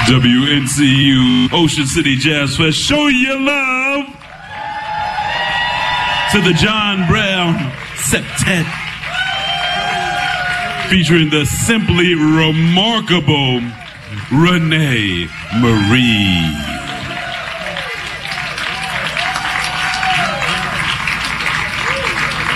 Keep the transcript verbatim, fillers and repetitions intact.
W N C U Ocean City Jazz Fest. Show your love to the John Brown Septet, featuring the simply remarkable Renee Marie.